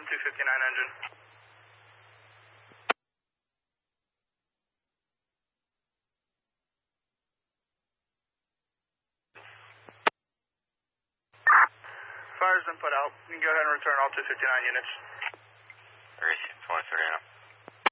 259 engine. Fire's been put out. You can go ahead and return all 259 units. Receive 2039.